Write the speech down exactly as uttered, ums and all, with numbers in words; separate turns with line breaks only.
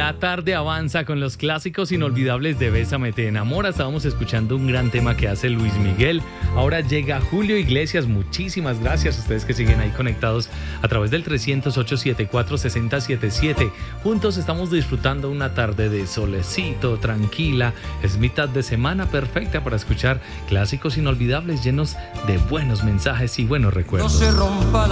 La tarde avanza con los clásicos inolvidables de Bésame te enamora. Estábamos escuchando un gran tema que hace Luis Miguel. Ahora llega Julio Iglesias. Muchísimas gracias a ustedes que siguen ahí conectados a través del trescientos ocho, setenta y cuatro, sesenta setenta y siete. Juntos estamos disfrutando una tarde de solecito, tranquila. Es mitad de semana perfecta para escuchar clásicos inolvidables llenos de buenos mensajes y buenos recuerdos.
No se rompa la